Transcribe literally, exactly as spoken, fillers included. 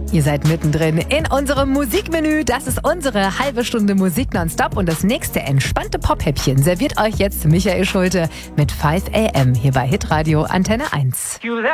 Ihr seid mittendrin in unserem Musikmenü. Das ist unsere halbe Stunde Musik nonstop. Und das nächste entspannte Pop-Häppchen serviert euch jetzt Michael Schulte mit five a m hier bei Hitradio Antenne eins.